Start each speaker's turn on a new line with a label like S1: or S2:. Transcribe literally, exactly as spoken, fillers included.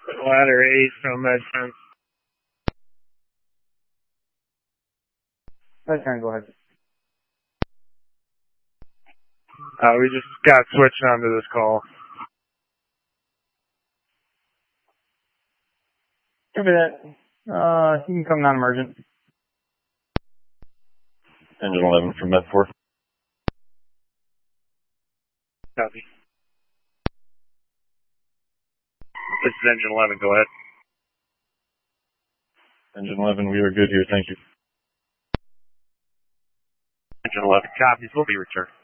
S1: Ladder eight from Medford.
S2: Medford, go ahead.
S1: Uh, we just got switched onto this call.
S2: Copy that. Uh, you can come non-emergent.
S3: Engine eleven from Medford.
S1: Copy. This is Engine eleven, go ahead.
S3: Engine eleven, we are good here, thank you.
S1: Engine eleven copies, will be returned.